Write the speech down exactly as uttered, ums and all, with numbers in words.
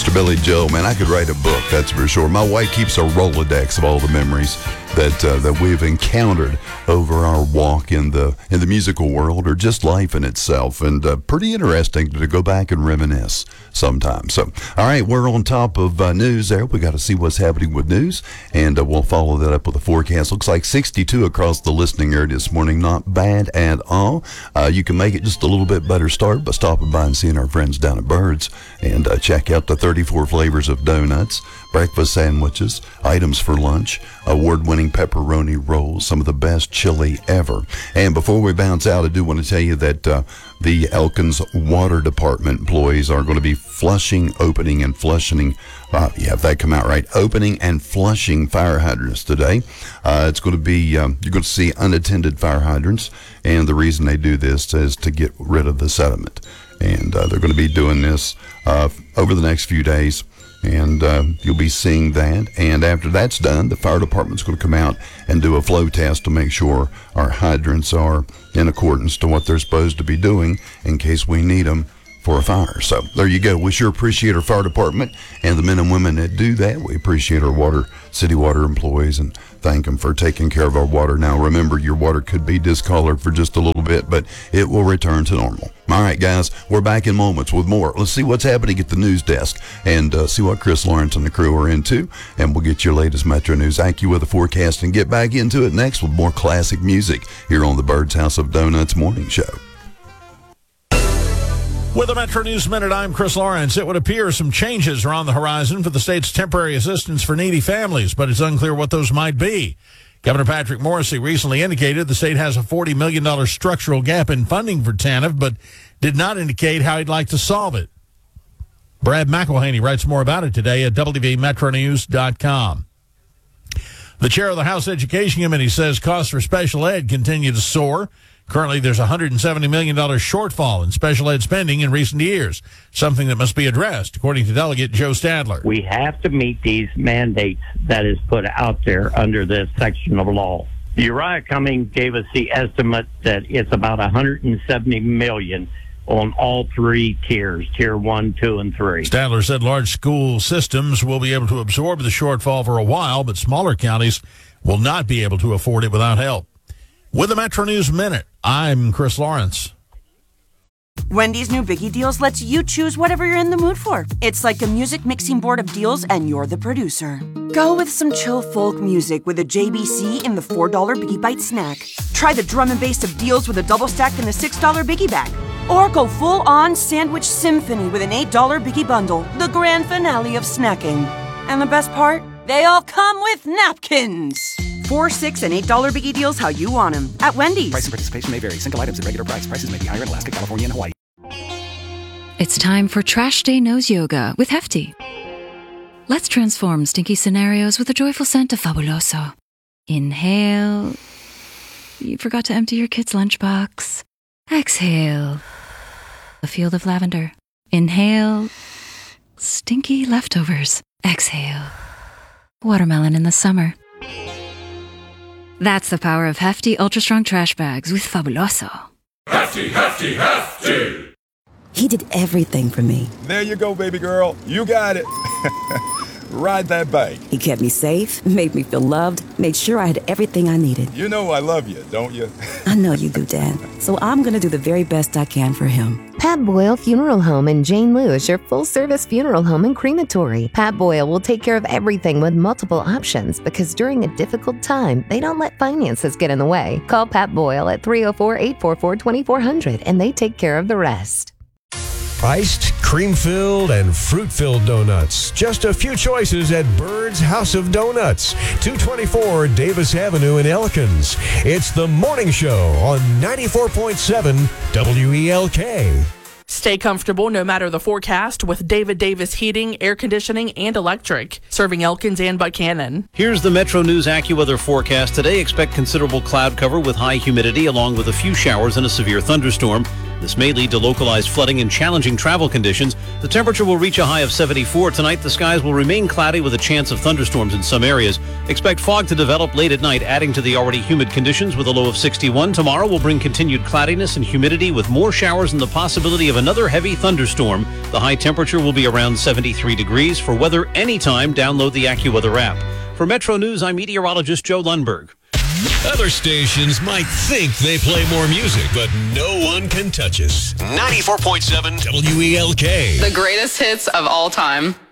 Mister Billy Joel, man, I could write a book, that's for sure. My wife keeps a Rolodex of all the memories that uh, that we've encountered over our walk in the in the musical world, or just life in itself, and uh, pretty interesting to go back and reminisce sometimes. So, all right, we're on top of uh, news there. We got to see what's happening with news, and uh, we'll follow that up with a forecast. Looks like sixty-two across the listening area this morning. Not bad at all. Uh, you can make it just a little bit better start by stopping by and seeing our friends down at Birds, and uh, check out the thirty-four flavors of donuts, breakfast sandwiches, items for lunch, award-winning pepperoni rolls, some of the best chili ever. And before we bounce out, I do want to tell you that uh, the Elkins Water Department employees are going to be flushing, opening, and flushing, uh, yeah, if that come out right, opening and flushing fire hydrants today. Uh, it's going to be, um, you're going to see unattended fire hydrants, and the reason they do this is to get rid of the sediment. And uh, they're going to be doing this uh, over the next few days. And uh, you'll be seeing that. And after that's done, the fire department's going to come out and do a flow test to make sure our hydrants are in accordance to what they're supposed to be doing in case we need them for a fire. So there you go. We sure appreciate our fire department and the men and women that do that. We appreciate our water, city water employees, and thank them for taking care of our water. Now, remember, your water could be discolored for just a little bit, but it will return to normal. All right, guys, we're back in moments with more. Let's see what's happening at the news desk and uh, see what Chris Lawrence and the crew are into, and we'll get your latest Metro News AccuWeather forecast and get back into it next with more classic music here on the Bird's House of Donuts Morning Show. With the Metro News Minute, I'm Chris Lawrence. It would appear some changes are on the horizon for the state's temporary assistance for needy families, but it's unclear what those might be. Governor Patrick Morrisey recently indicated the state has a forty million dollars structural gap in funding for T A N F, but did not indicate how he'd like to solve it. Brad McElhaney writes more about it today at W V Metro News dot com. The chair of the House Education Committee says costs for special ed continue to soar. Currently, there's a one hundred seventy million dollars shortfall in special ed spending in recent years, something that must be addressed, according to Delegate Joe Stadler. We have to meet these mandates that is put out there under this section of law. Uriah Cummings gave us the estimate that it's about one hundred seventy million dollars on all three tiers, tier one, two, and three. Stadler said large school systems will be able to absorb the shortfall for a while, but smaller counties will not be able to afford it without help. With the Metro News Minute, I'm Chris Lawrence. Wendy's new Biggie Deals lets you choose whatever you're in the mood for. It's like a music mixing board of deals, and you're the producer. Go with some chill folk music with a J B C in the four dollar Biggie Bite snack. Try the drum and bass of deals with a double stack in the six dollar Biggie Bag. Or go full-on sandwich symphony with an eight dollar Biggie Bundle, the grand finale of snacking. And the best part? They all come with napkins. Four, six, and eight dollar Biggie Deals how you want them at Wendy's. Price and participation may vary. Single items at regular price. Prices may be higher in Alaska, California, and Hawaii. It's time for Trash Day Nose Yoga with Hefty. Let's transform stinky scenarios with a joyful scent of Fabuloso. Inhale. You forgot to empty your kid's lunchbox. Exhale. A field of lavender. Inhale. Stinky leftovers. Exhale. Watermelon in the summer. That's the power of Hefty Ultra Strong Trash Bags with Fabuloso. Hefty, Hefty, Hefty! He did everything for me. There you go, baby girl. You got it. Ride that bike. He kept me safe, made me feel loved, made sure I had everything I needed. You know I love you, don't you? I know you do, Dad. So I'm going to do the very best I can for him. Pat Boyle Funeral Home in Jane Lou is your full-service funeral home and crematory. Pat Boyle will take care of everything with multiple options because during a difficult time, they don't let finances get in the way. Call Pat Boyle at three oh four, eight four four, two four zero zero and they take care of the rest. Iced, cream-filled, and fruit-filled donuts. Just a few choices at Bird's House of Donuts, two twenty-four Davis Avenue in Elkins. It's the Morning Show on ninety-four point seven W E L K. Stay comfortable no matter the forecast with David Davis Heating, Air Conditioning, and Electric, serving Elkins and Buchanan. Here's the Metro News AccuWeather forecast. Today, expect considerable cloud cover with high humidity along with a few showers and a severe thunderstorm. This may lead to localized flooding and challenging travel conditions. The temperature will reach a high of seventy-four tonight. The skies will remain cloudy with a chance of thunderstorms in some areas. Expect fog to develop late at night, adding to the already humid conditions with a low of sixty-one. Tomorrow will bring continued cloudiness and humidity with more showers and the possibility of another heavy thunderstorm. The high temperature will be around seventy-three degrees. For weather anytime, download the AccuWeather app. For Metro News, I'm meteorologist Joe Lundberg. Other stations might think they play more music, but no one can touch us. ninety-four point seven W E L K. The greatest hits of all time.